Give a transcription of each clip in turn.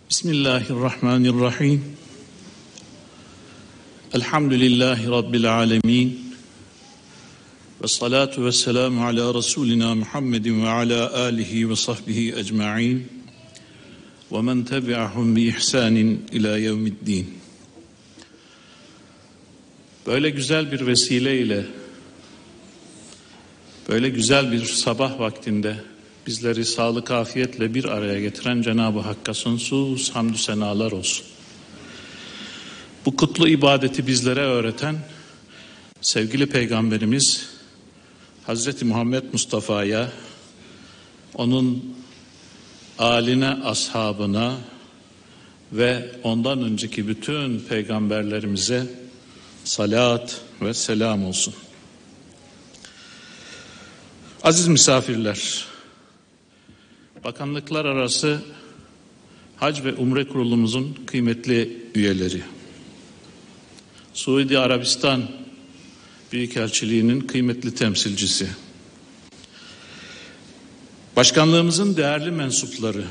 Bismillahirrahmanirrahim. Elhamdülillahi Rabbil alemin. Ve salatu ve selamu ala Resulina Muhammedin ve ala alihi ve sahbihi ecma'in. Ve men tebi'ahum bi ihsanin ila yevmiddin. Böyle güzel bir vesileyle, böyle güzel bir sabah vaktinde bizleri sağlık afiyetle bir araya getiren Cenab-ı Hakk'a sonsuz hamdü senalar olsun. Bu kutlu ibadeti bizlere öğreten sevgili Peygamberimiz Hazreti Muhammed Mustafa'ya, onun âline, ashabına ve ondan önceki bütün peygamberlerimize salat ve selam olsun. Aziz misafirler, Bakanlıklar Arası Hac ve Umre Kurulumuzun kıymetli üyeleri, Suudi Arabistan Büyükelçiliği'nin kıymetli temsilcisi, başkanlığımızın değerli mensupları,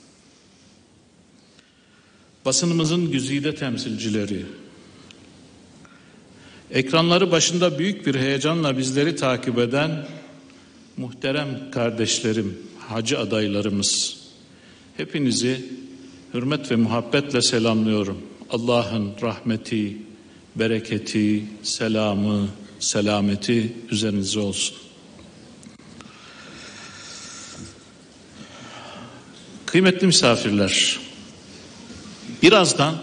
basınımızın güzide temsilcileri, ekranları başında büyük bir heyecanla bizleri takip eden muhterem kardeşlerim, hacı adaylarımız, hepinizi hürmet ve muhabbetle selamlıyorum. Allah'ın rahmeti, bereketi, selamı, selameti üzerinize olsun. Kıymetli misafirler, birazdan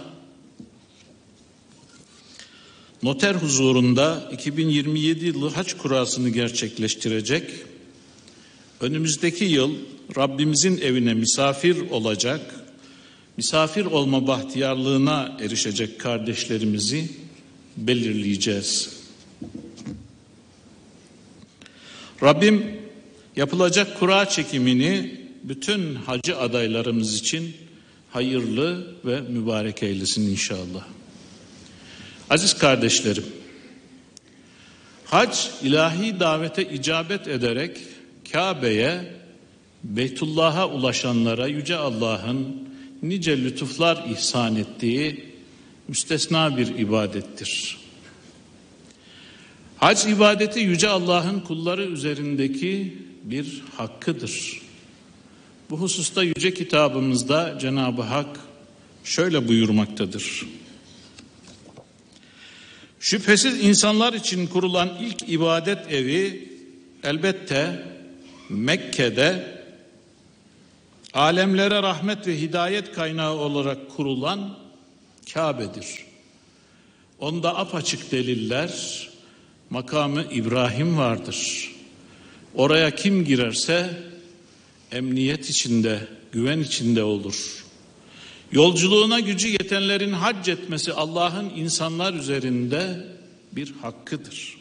noter huzurunda 2027 yılı hac kurasını gerçekleştirecek, önümüzdeki yıl Rabbimizin evine misafir olacak, misafir olma bahtiyarlığına erişecek kardeşlerimizi belirleyeceğiz. Rabbim yapılacak kura çekimini bütün hacı adaylarımız için hayırlı ve mübarek eylesin inşallah. Aziz kardeşlerim, hac ilahi davete icabet ederek Kabe'ye, Beytullah'a ulaşanlara Yüce Allah'ın nice lütuflar ihsan ettiği müstesna bir ibadettir. Hac ibadeti Yüce Allah'ın kulları üzerindeki bir hakkıdır. Bu hususta Yüce Kitabımızda Cenab-ı Hak şöyle buyurmaktadır. Şüphesiz insanlar için kurulan ilk ibadet evi elbette Mekke'de alemlere rahmet ve hidayet kaynağı olarak kurulan Kabe'dir. Onda apaçık deliller, makamı İbrahim vardır. Oraya kim girerse emniyet içinde, güven içinde olur. Yolculuğuna gücü yetenlerin hac etmesi Allah'ın insanlar üzerinde bir hakkıdır.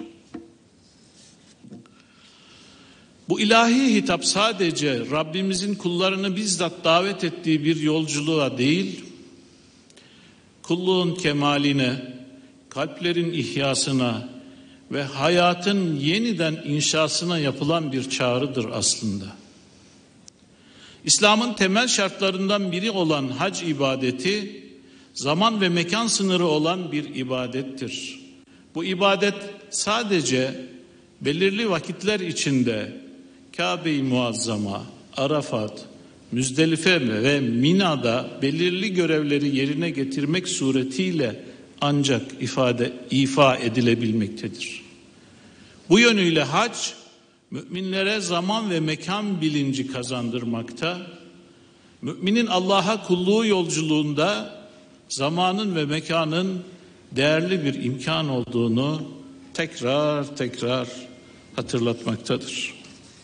Bu ilahi hitap sadece Rabbimizin kullarını bizzat davet ettiği bir yolculuğa değil, kulluğun kemaline, kalplerin ihyasına ve hayatın yeniden inşasına yapılan bir çağrıdır aslında. İslam'ın temel şartlarından biri olan hac ibadeti, zaman ve mekan sınırı olan bir ibadettir. Bu ibadet sadece belirli vakitler içinde Kabe-i Muazzama, Arafat, Müzdelife ve Mina'da belirli görevleri yerine getirmek suretiyle ancak ifa edilebilmektedir. Bu yönüyle hac, müminlere zaman ve mekan bilinci kazandırmakta, müminin Allah'a kulluğu yolculuğunda zamanın ve mekanın değerli bir imkan olduğunu tekrar hatırlatmaktadır.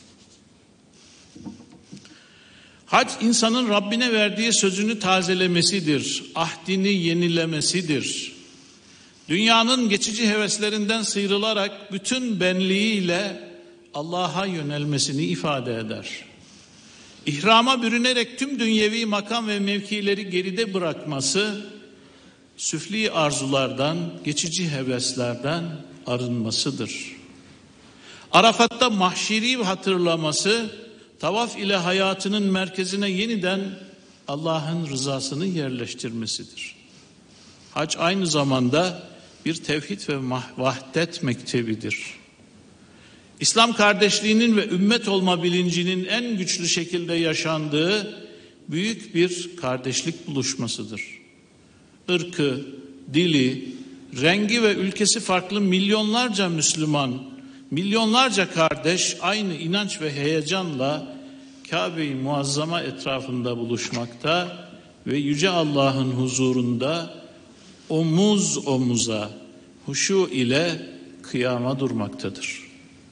Hac insanın Rabbine verdiği sözünü tazelemesidir, ahdini yenilemesidir. Dünyanın geçici heveslerinden sıyrılarak bütün benliğiyle Allah'a yönelmesini ifade eder. İhrama bürünerek tüm dünyevi makam ve mevkileri geride bırakması, süfli arzulardan, geçici heveslerden arınmasıdır. Arafat'ta mahşeri hatırlaması, tavaf ile hayatının merkezine yeniden Allah'ın rızasını yerleştirmesidir. Hac aynı zamanda bir tevhid ve vahdet mektebidir. İslam kardeşliğinin ve ümmet olma bilincinin en güçlü şekilde yaşandığı büyük bir kardeşlik buluşmasıdır. Irkı, dili, rengi ve ülkesi farklı milyonlarca Müslüman, milyonlarca kardeş aynı inanç ve heyecanla Kabe-i Muazzama etrafında buluşmakta ve Yüce Allah'ın huzurunda omuz omuza huşu ile kıyama durmaktadır.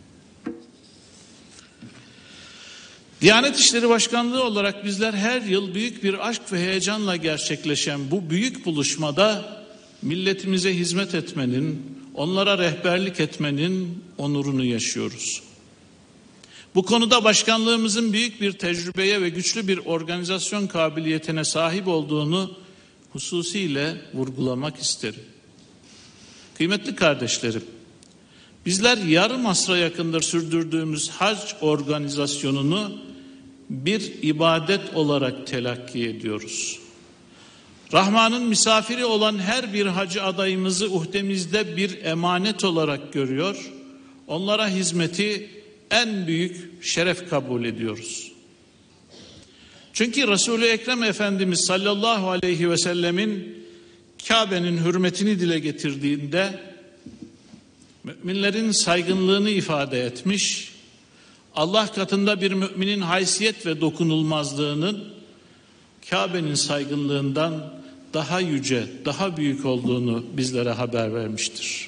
Diyanet İşleri Başkanlığı olarak bizler her yıl büyük bir aşk ve heyecanla gerçekleşen bu büyük buluşmada milletimize hizmet etmenin, onlara rehberlik etmenin onurunu yaşıyoruz. Bu konuda başkanlığımızın büyük bir tecrübeye ve güçlü bir organizasyon kabiliyetine sahip olduğunu hususiyle vurgulamak isterim. Kıymetli kardeşlerim, bizler yarım asra yakındır sürdürdüğümüz hac organizasyonunu bir ibadet olarak telakki ediyoruz. Rahman'ın misafiri olan her bir hacı adayımızı uhdemizde bir emanet olarak görüyor, onlara hizmeti en büyük şeref kabul ediyoruz. Çünkü Resul-i Ekrem Efendimiz sallallahu aleyhi ve sellemin Kabe'nin hürmetini dile getirdiğinde müminlerin saygınlığını ifade etmiş, Allah katında bir müminin haysiyet ve dokunulmazlığının Kabe'nin saygınlığından daha yüce, daha büyük olduğunu bizlere haber vermiştir.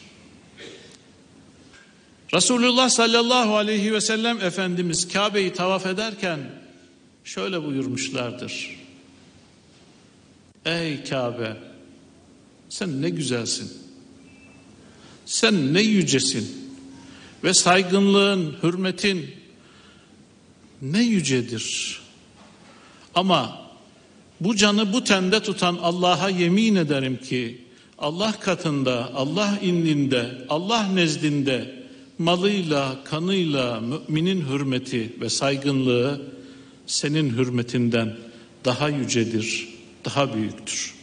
Resulullah sallallahu aleyhi ve sellem Efendimiz Kabe'yi tavaf ederken şöyle buyurmuşlardır: Ey Kabe, sen ne güzelsin, sen ne yücesin ve saygınlığın, hürmetin ne yücedir. Ama bu canı bu tende tutan Allah'a yemin ederim ki Allah katında, Allah indinde, Allah nezdinde malıyla, kanıyla müminin hürmeti ve saygınlığı senin hürmetinden daha yücedir, daha büyüktür.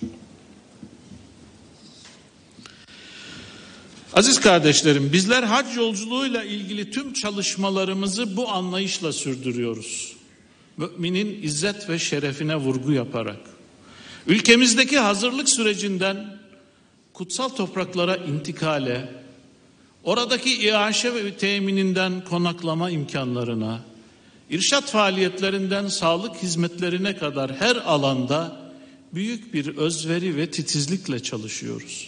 Aziz kardeşlerim, bizler hac yolculuğuyla ilgili tüm çalışmalarımızı bu anlayışla sürdürüyoruz. Müminin izzet ve şerefine vurgu yaparak, ülkemizdeki hazırlık sürecinden kutsal topraklara intikale, oradaki iaşe ve temininden konaklama imkanlarına, irşat faaliyetlerinden sağlık hizmetlerine kadar her alanda büyük bir özveri ve titizlikle çalışıyoruz.